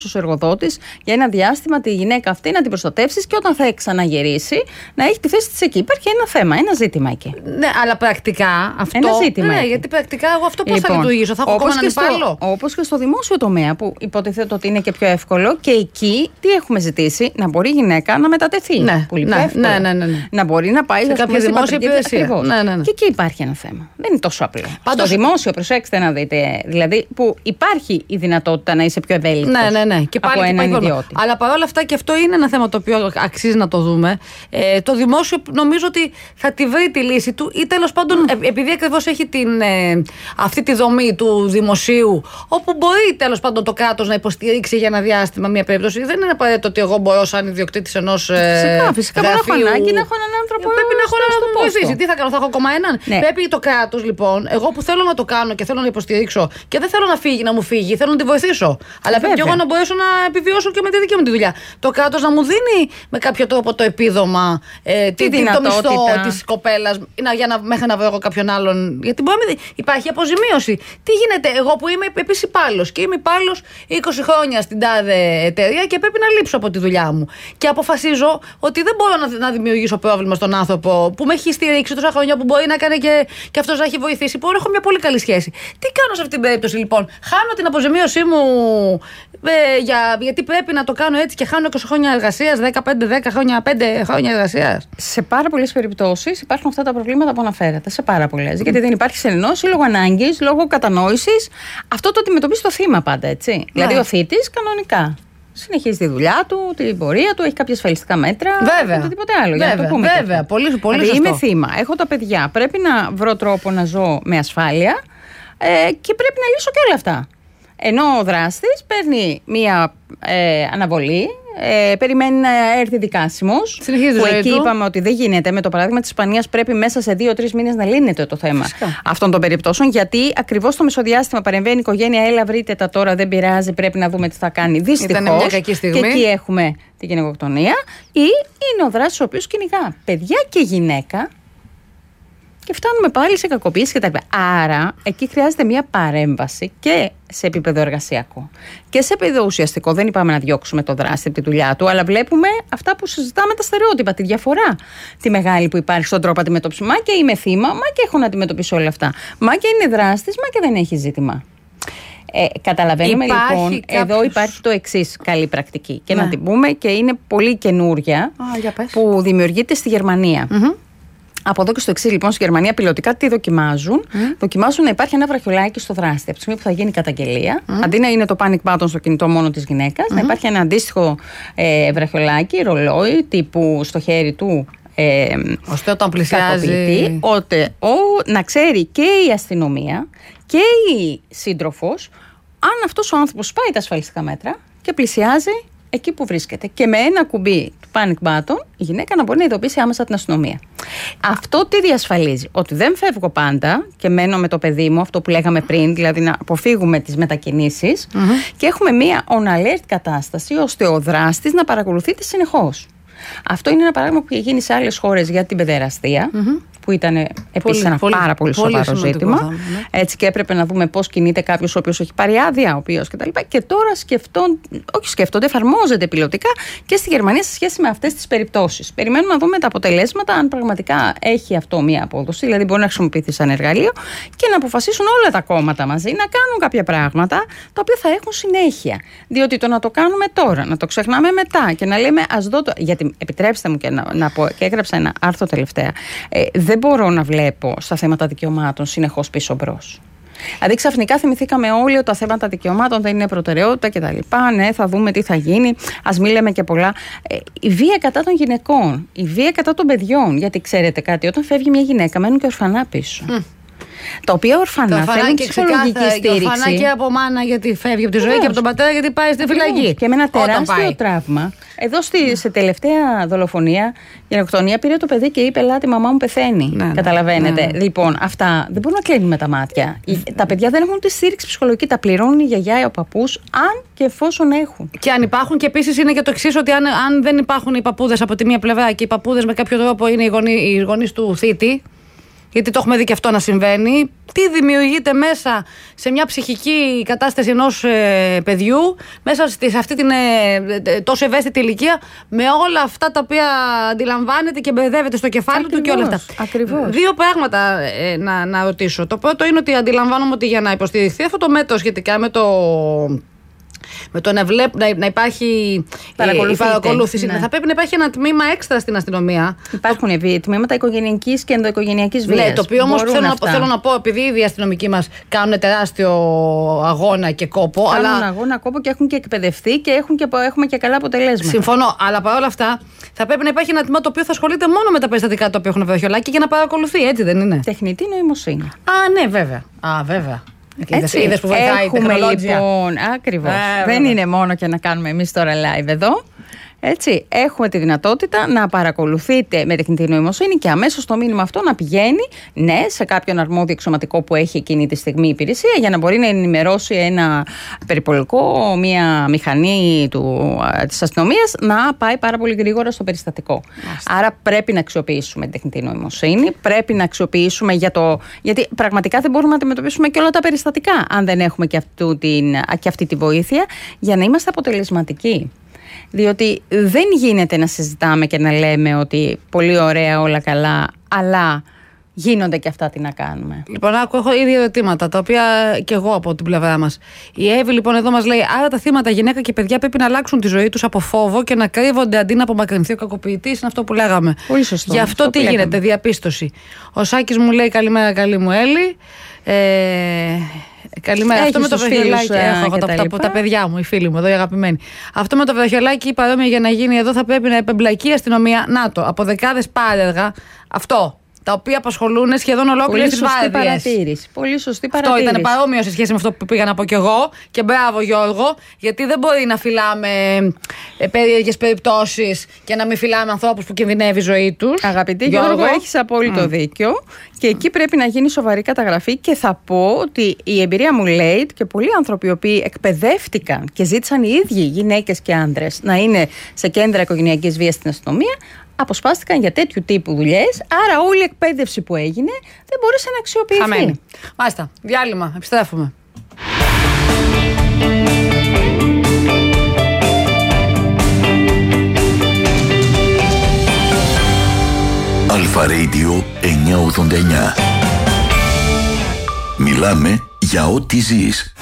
ο εργοδότης για ένα διάστημα τη γυναίκα αυτή να την προστατεύσεις και όταν θα ξαναγυρίσει να έχει τη θέση της εκεί. Υπάρχει ένα θέμα, ένα ζήτημα εκεί. Ναι, αλλά πρακτικά αυτό. Ένα ζήτημα. Ναι, γιατί πρακτικά εγώ αυτό πώς θα λειτουργήσω, θα έχω ακόμα έναν υπάλληλο. Όπως και στο δημόσιο τομέα που υποτίθεται ότι είναι και πιο εύκολο και εκεί τι έχουμε ζητήσει, να μπορεί η γυναίκα να μετατεθεί. Ναι, πολύ πιο εύκολο. Να μπορεί να πάει σε κάποια δημόσια υπηρεσία. Ναι. Και εκεί υπάρχει ένα θέμα. Δεν είναι τόσο απλό. Πάντως, στο δημόσιο, προσέξτε να δείτε, δηλαδή που υπάρχει η δυνατότητα να είσαι πιο ευέλικτος. Ναι. Και πάλι από έναν ιδιώτη. Αλλά παρόλα αυτά και αυτό είναι ένα θέμα το οποίο αξίζει να το δούμε. Το δημόσιο νομίζω ότι θα τη βρει τη λύση του ή τέλος πάντων επειδή ακριβώς έχει αυτή τη δομή του δημοσίου, όπου μπορεί τέλος πάντων το κράτος να υποστηρίξει για ένα διάστημα μια περίπτωση. Δεν είναι απαραίτητο ότι εγώ μπορώ σαν ιδιοκτήτης ενός φυσικά μπορώ να έχω ανάγκη να έχω έναν άνθρωπο. Πρέπει να έχω να βοηθήσει. Τι θα κάνω, θα έχω ακόμα έναν. Ναι. Πρέπει το κράτος λοιπόν, εγώ που θέλω να το κάνω και θέλω να υποστηρίξω και δεν θέλω να μου φύγει, θέλω να τη βοηθήσω. Αλλά πρέπει και εγώ να μπορέσω να επιβιώσω και με τη δική μου τη δουλειά. Το κράτος να μου δίνει με κάποιο τρόπο το επίδομα, το μισθό της κοπέλας μέχρι να βρω κάποιον άλλον. Γιατί υπάρχει αποζημίωση. Τι γίνεται, εγώ που είμαι επίσης υπάλληλος και είμαι υπάλληλος 20 χρόνια στην τάδε εταιρεία και πρέπει να λείψω από τη δουλειά μου. Και αποφασίζω ότι δεν μπορώ να δημιουργήσω πρόβλημα στον άνθρωπο που με έχει στηρίξει τόσα χρόνια, που μπορεί να κάνει και αυτός να έχει βοηθήσει, που έχω μια πολύ καλή σχέση. Τι κάνω σε αυτή την περίπτωση λοιπόν? Χάνω την αποζημίωσή μου γιατί πρέπει να το κάνω έτσι και χάνω 20 χρόνια εργασίας, 10 χρόνια, 5 χρόνια εργασίας. Σε πάρα πολλές περιπτώσεις υπάρχουν αυτά τα προβλήματα που αναφέρατε. Σε πάρα πολλές. Γιατί δεν υπάρχει συνεννόηση λόγω ανάγκης, λόγω κατανόησης. Αυτό το αντιμετωπίζει το θύμα πάντα, έτσι. Ναι. Δηλαδή ο θήτης κανονικά συνεχίζει τη δουλειά του, την πορεία του, έχει κάποια ασφαλιστικά μέτρα. Βέβαια. Και οτιδήποτε άλλο. Βέβαια. Πολύ δηλαδή, σωστό. είμαι θύμα, έχω τα παιδιά. Πρέπει να βρω τρόπο να ζω με ασφάλεια και πρέπει να λύσω και όλα αυτά. Ενώ ο δράστης παίρνει μία αναβολή, περιμένει να έρθει δικάσιμος. Που εκεί είπαμε ότι δεν γίνεται. Με το παράδειγμα της Ισπανίας πρέπει μέσα σε 2-3 μήνες να λύνεται το θέμα αυτών των περιπτώσεων. Γιατί ακριβώς στο μεσοδιάστημα παρεμβαίνει η οικογένεια. Έλα, βρείτε τα τώρα, δεν πειράζει, πρέπει να δούμε τι θα κάνει. Δυστυχώς. Και εκεί έχουμε τη γυναικοκτονία. Ή είναι ο δράστης ο οποίος κυνηγά παιδιά και γυναίκα. Και φτάνουμε πάλι σε κακοποίηση κτλ. Άρα, εκεί χρειάζεται μια παρέμβαση και σε επίπεδο εργασιακό και σε επίπεδο ουσιαστικό. Δεν είπαμε να διώξουμε το δράστη από τη δουλειά του, αλλά βλέπουμε αυτά που συζητάμε, τα στερεότυπα, τη διαφορά τη μεγάλη που υπάρχει στον τρόπο αντιμετώπιση. Μα και είμαι θύμα, μα και έχω να αντιμετωπίσω όλα αυτά. Μα και είναι δράστης, μα και δεν έχει ζήτημα. Καταλαβαίνουμε λοιπόν, εδώ υπάρχει το εξής καλή πρακτική και να την πούμε και είναι πολύ καινούρια που δημιουργείται στη Γερμανία. Από εδώ και στο εξής, λοιπόν, στη Γερμανία πιλωτικά τι δοκιμάζουν? Δοκιμάζουν να υπάρχει ένα βραχιολάκι στο δράστη. Από τη στιγμή που θα γίνει καταγγελία, αντί να είναι το panic button στο κινητό μόνο της γυναίκας, να υπάρχει ένα αντίστοιχο βραχιολάκι, ρολόι, τύπου στο χέρι του. Ώστε όταν πλησιάζει. Να ξέρει και η αστυνομία και η σύντροφος αν αυτός ο άνθρωπος πάει τα ασφαλιστικά μέτρα και πλησιάζει εκεί που βρίσκεται. Και με ένα κουμπί του panic button η γυναίκα να μπορεί να ειδοποιήσει άμεσα την αστυνομία. Αυτό τι διασφαλίζει? Ότι δεν φεύγω πάντα και μένω με το παιδί μου, αυτό που λέγαμε πριν, δηλαδή να αποφύγουμε τις μετακινήσεις και έχουμε μία on alert κατάσταση ώστε ο δράστης να παρακολουθείται συνεχώς. Αυτό είναι ένα παράδειγμα που έχει γίνει σε άλλες χώρες για την παιδεραστία, που ήταν επίσης ένα πάρα πολύ σοβαρό ζήτημα. Έτσι, και έπρεπε να δούμε πώς κινείται κάποιος ο οποίος έχει πάρει άδεια, ο οποίος κτλ. Και τώρα σκέφτονται, εφαρμόζεται πιλωτικά και στη Γερμανία σε σχέση με αυτές τις περιπτώσεις. Περιμένουμε να δούμε τα αποτελέσματα, αν πραγματικά έχει αυτό μία απόδοση, δηλαδή μπορεί να χρησιμοποιηθεί σαν εργαλείο και να αποφασίσουν όλα τα κόμματα μαζί να κάνουν κάποια πράγματα τα οποία θα έχουν συνέχεια. Διότι το να το κάνουμε τώρα, να το ξεχνάμε μετά και να λέμε ας δω το. Γιατί επιτρέψτε μου και να πω, και έγραψα ένα άρθρο τελευταία. Δεν μπορώ να βλέπω στα θέματα δικαιωμάτων συνεχώς πίσω-μπρος. Δηλαδή, ξαφνικά θυμηθήκαμε όλοι ότι τα θέματα δικαιωμάτων δεν είναι προτεραιότητα κτλ. Ναι, θα δούμε τι θα γίνει. Ας μην λέμε και πολλά. Η βία κατά των γυναικών, η βία κατά των παιδιών. Γιατί ξέρετε κάτι, όταν φεύγει μια γυναίκα, μένουν και ορφανά πίσω. Τα οποία ορφανά θέλουν ψυχολογική στήριξη. Ορφανά και από μάνα γιατί φεύγει από τη ζωή και από τον πατέρα γιατί πάει στη φυλακή. Και με ένα τεράστιο τραύμα. Εδώ σε τελευταία δολοφονία, γενοκτονία, πήρε το παιδί και είπε: Ελάτε, η μαμά μου πεθαίνει. Καταλαβαίνετε. Λοιπόν, αυτά δεν μπορούν να κλείνουμε τα μάτια. Τα παιδιά δεν έχουν τη στήριξη ψυχολογική. Τα πληρώνουν η γιαγιά ή ο παππούς, αν και εφόσον έχουν. Και αν υπάρχουν, και επίσης είναι και το εξής, ότι αν δεν υπάρχουν οι παππούδες από τη μία πλευρά και οι παππούδες με κάποιο τρόπο είναι οι γονείς του θήτη. γιατί το έχουμε δει και αυτό να συμβαίνει. Τι δημιουργείται μέσα σε μια ψυχική κατάσταση ενός παιδιού, μέσα σε αυτή την τόσο ευαίσθητη ηλικία, με όλα αυτά τα οποία αντιλαμβάνεται και μπερδεύεται στο κεφάλι του και όλα αυτά. Ακριβώς. Δύο πράγματα να ρωτήσω. Το πρώτο είναι ότι αντιλαμβάνομαι ότι για να υποστηριχθεί αυτό το μέτρο σχετικά με το να υπάρχει παρακολούθηση, θα πρέπει να υπάρχει ένα τμήμα έξτρα στην αστυνομία. Υπάρχουν τμήματα οικογενειακής και ενδοοικογενειακής βίας. Ναι, το οποίο όμως θέλω να πω, επειδή οι αστυνομικοί μας κάνουν τεράστιο αγώνα και κόπο. Κάνουν αγώνα, κόπο και έχουν και εκπαιδευτεί και έχουμε και καλά αποτελέσματα. Συμφωνώ, αλλά παρόλα αυτά θα πρέπει να υπάρχει ένα τμήμα το οποίο θα ασχολείται μόνο με τα περιστατικά τα οποία έχουν βεδοχιολάκι και να παρακολουθεί, έτσι δεν είναι? Τεχνητή νοημοσύνη. Ναι, βέβαια. Βέβαια. Είδες που βοηθάει η τεχνολογία. Λοιπόν, ακριβώς. Δεν είναι μόνο και να κάνουμε εμείς τώρα live εδώ. Έτσι, έχουμε τη δυνατότητα να παρακολουθείτε με τεχνητή νοημοσύνη και αμέσως το μήνυμα αυτό να πηγαίνει, ναι, σε κάποιον αρμόδιο εξωματικό που έχει εκείνη τη στιγμή η υπηρεσία, για να μπορεί να ενημερώσει ένα περιπολικό, μια μηχανή της αστυνομίας, να πάει πάρα πολύ γρήγορα στο περιστατικό. Άρα πρέπει να αξιοποιήσουμε την τεχνητή νοημοσύνη, πρέπει να αξιοποιήσουμε γιατί πραγματικά δεν μπορούμε να αντιμετωπίσουμε και όλα τα περιστατικά, αν δεν έχουμε και αυτή τη βοήθεια, για να είμαστε αποτελεσματικοί. Διότι δεν γίνεται να συζητάμε και να λέμε ότι πολύ ωραία, όλα καλά, αλλά γίνονται και αυτά, τι να κάνουμε. Λοιπόν, έχω ήδη ερωτήματα, τα οποία και εγώ από την πλευρά μας. Η Εύη λοιπόν εδώ μας λέει: άρα τα θύματα, γυναίκα και παιδιά, πρέπει να αλλάξουν τη ζωή τους από φόβο και να κρύβονται αντί να απομακρυνθεί ο κακοποιητής. Είναι αυτό που λέγαμε. Πολύ σωστό. Γι' αυτό τι γίνεται, διαπίστωση. Ο Σάκης μου λέει: καλημέρα, καλή μου Έλλη. Καλημέρα. Αυτό με το βραχιολάκι. Έχω τα παιδιά μου, οι φίλοι μου εδώ, οι αγαπημένοι. Αυτό με το βραχιολάκι, παρόμοια για να γίνει εδώ, θα πρέπει να επεμπλακεί η αστυνομία. Από δεκάδες πάρεργα. Αυτό. Τα οποία απασχολούν σχεδόν ολόκληρες τις βάρδιες. Πολύ σωστή παρατήρηση. Αυτό ήταν παρόμοιο σε σχέση με αυτό που πήγα να πω κι εγώ. Και μπράβο, Γιώργο, γιατί δεν μπορεί να φυλάμε περίεργες περιπτώσεις και να μην φυλάμε ανθρώπους που κινδυνεύει η ζωή τους. Αγαπητή Γιώργο, έχεις απόλυτο δίκιο. Και εκεί πρέπει να γίνει σοβαρή καταγραφή. Και θα πω ότι η εμπειρία μου λέει και πολλοί άνθρωποι οι οποίοι εκπαιδεύτηκαν και ζήτησαν οι ίδιοι γυναίκες και άντρες να είναι σε κέντρα οικογενειακής βίας στην αστυνομία, αποσπάστηκαν για τέτοιου τύπου δουλειές. Άρα όλη η εκπαίδευση που έγινε δεν μπορούσε να αξιοποιηθεί. Χαμένη. Μάλιστα. Διάλειμμα. Επιστρέφουμε. Αλφα Radio 989. Μιλάμε για ό,τι ζεις.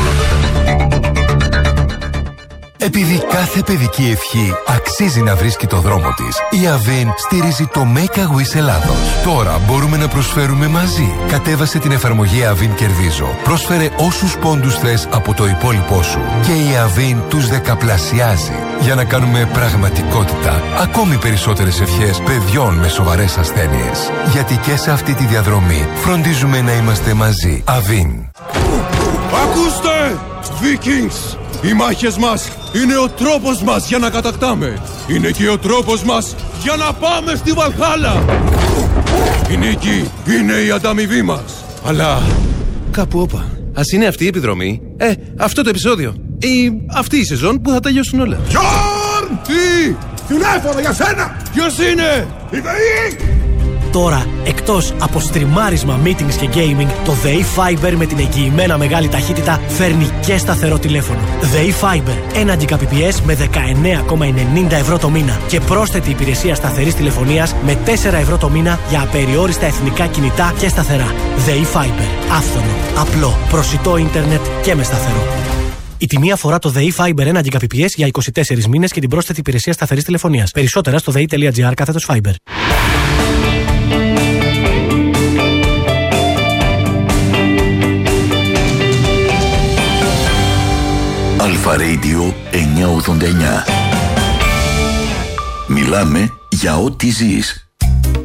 Επειδή κάθε παιδική ευχή αξίζει να βρίσκει το δρόμο της, η Avin στηρίζει το Make a Wish Ελλάδος. Τώρα μπορούμε να προσφέρουμε μαζί. Κατέβασε την εφαρμογή Avin Κερδίζω. Πρόσφερε όσους πόντους θες από το υπόλοιπό σου. Και η Avin τους δεκαπλασιάζει. Για να κάνουμε πραγματικότητα ακόμη περισσότερες ευχές παιδιών με σοβαρές ασθένειες. Γιατί και σε αυτή τη διαδρομή φροντίζουμε να είμαστε μαζί. Avin. Ακούστε! Vikings! Οι μάχες μας είναι ο τρόπος μας για να κατακτάμε. Είναι και ο τρόπος μας για να πάμε στη Βαλχάλα. Η νίκη είναι η ανταμοιβή μας. Αλλά κάπου όπα. Ας είναι αυτή η επιδρομή. Αυτό το επεισόδιο. Ή αυτή η σεζόν που θα τελειώσουν όλα. Γιόρν! Τι! Τηλέφωνο για σένα! Ποιος είναι? Η ΔΕΗ! Τώρα, εκτός από στριμάρισμα, meetings και gaming, το ΔΕΗ Fiber με την εγγυημένα μεγάλη ταχύτητα φέρνει και σταθερό τηλέφωνο. ΔΕΗ Fiber, 1 Gbps με 19,90 ευρώ το μήνα και πρόσθετη υπηρεσία σταθερής τηλεφωνίας με 4 ευρώ το μήνα για απεριόριστα εθνικά κινητά και σταθερά. ΔΕΗ Fiber, άφθονο, απλό, προσιτό ίντερνετ και με σταθερό. Η τιμή αφορά το ΔΕΗ Fiber 1 Gbps για 24 μήνες και την πρόσθετη υπηρεσία σταθερής τηλεφωνίας. Περισσότερα στο dei.gr/Fiber. Αλφα Radio 989. Μιλάμε για ό,τι ζεις.